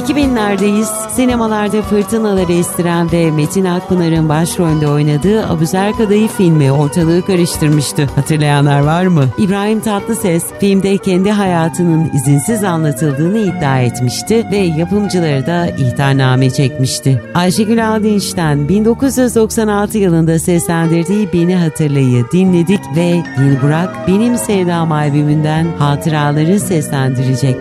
2000'lerdeyiz. Sinemalarda fırtınaları estiren ve Metin Akpınar'ın başrolünde oynadığı Abuzer Kadayıf filmi ortalığı karıştırmıştı. Hatırlayanlar var mı? İbrahim Tatlıses filmde kendi hayatının izinsiz anlatıldığını iddia etmişti ve yapımcıları da ihtarname çekmişti. Ayşegül Aldinç'ten 1996 yılında seslendirdiği Beni Hatırlay'ı dinledik ve Dilburak Benim Sevdam albümünden hatıraları seslendirecek.